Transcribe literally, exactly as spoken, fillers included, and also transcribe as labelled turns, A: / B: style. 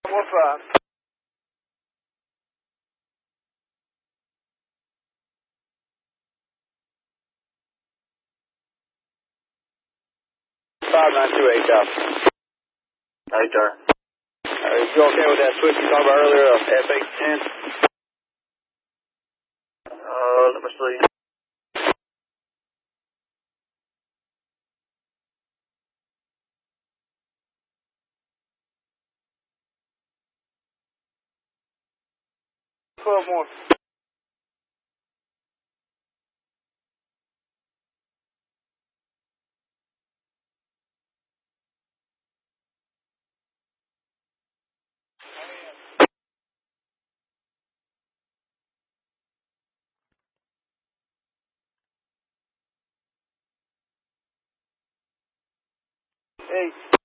A: One five. Five nine two eight out. Eight there. Uh, you okay with that switch you talked about earlier, uh, F eight ten? Uh, let me see. Twelve more. Eight.